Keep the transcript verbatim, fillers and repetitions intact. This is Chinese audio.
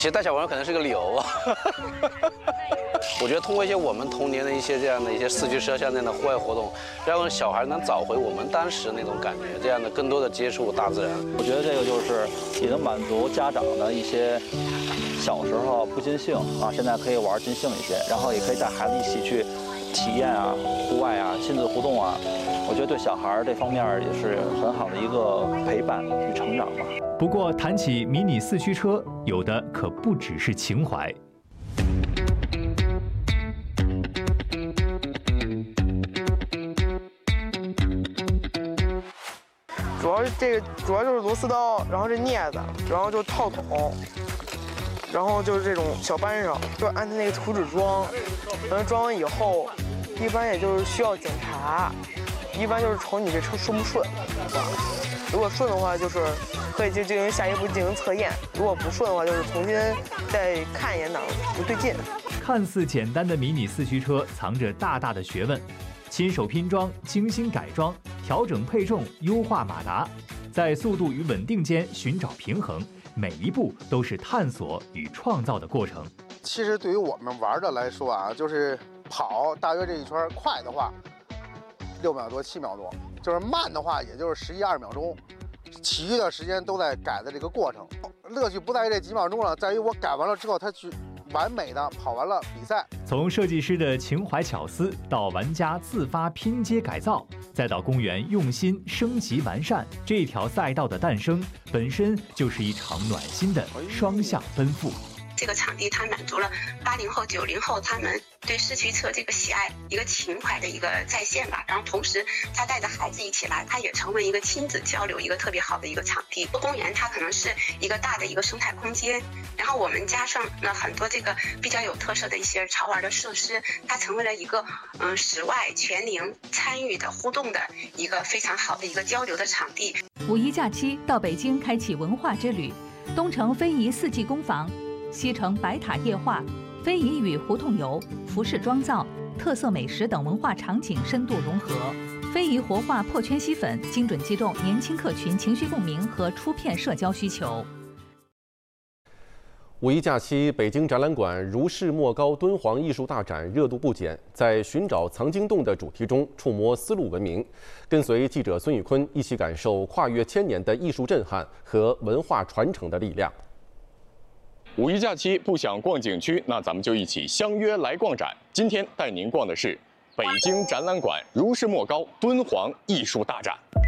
其实带小朋友可能是个理由吧。我觉得通过一些我们童年的一些这样的一些四驱车像这样的户外活动，让小孩能找回我们当时那种感觉，这样的更多的接触大自然。 我觉得这个就是也能满足家长的一些小时候不尽兴啊，现在可以玩尽兴一些，然后也可以带孩子一起去体验啊，户外啊，亲子互动啊。我觉得对小孩这方面也是很好的一个陪伴与成长吧。 不过谈起迷你四驱车，有的可不只是情怀。 主要是这个，主要就是螺丝刀，然后这镊子，然后就套筒，然后就是这种小扳手，就按它那个图纸装。等它装完以后，一般也就是需要检查，一般就是瞅你这车顺不顺。如果顺的话，就是可以就进行下一步进行测验；如果不顺的话，就是重新再看一眼哪儿不对劲。 看似简单的迷你四驱车，藏着大大的学问。亲手拼装、精心改装、调整配重、优化马达，在速度与稳定间寻找平衡，每一步都是探索与创造的过程。 其实对于我们玩的来说啊，就是跑大约这一圈，快的话六秒多、七秒多，就是慢的话也就是十一二秒钟，其余的时间都在改的这个过程。乐趣不在于这几秒钟了，在于我改完了之后，它去完美的跑完了比赛。 从设计师的情怀巧思，到玩家自发拼接改造，再到公园用心升级完善，这条赛道的诞生本身就是一场暖心的双向奔赴。 这个场地它满足了八零后、九零后他们对四驱车这个喜爱、一个情怀的一个再现吧。然后同时，他带着孩子一起来，它也成为一个亲子交流一个特别好的一个场地。公园它可能是一个大的一个生态空间，然后我们加上了很多这个比较有特色的一些潮玩的设施，它成为了一个嗯室外全龄参与的互动的一个非常好的一个交流的场地。 五一假期到北京开启文化之旅，东城非遗四季工坊。西城白塔夜话、非遗与胡同游、服饰妆造、特色美食等文化场景深度融合，非遗活化破圈吸粉，精准击中年轻客群情绪共鸣和出片社交需求。 五一假期，北京展览馆如是莫高敦煌艺术大展热度不减，在寻找藏经洞的主题中触摸丝路文明，跟随记者孙宇坤一起感受跨越千年的艺术震撼和文化传承的力量。 五一假期不想逛景区，那咱们就一起相约来逛展。今天带您逛的是北京展览馆如是莫高敦煌艺术大展。